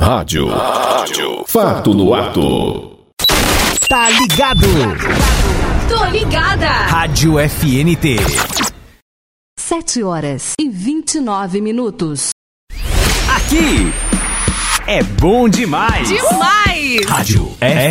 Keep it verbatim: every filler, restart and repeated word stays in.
Rádio. Rádio. Fato no ato. Tá ligado? Tô ligada. Rádio F N T. Sete horas e vinte e nove minutos. Aqui é bom demais. Demais. Rádio F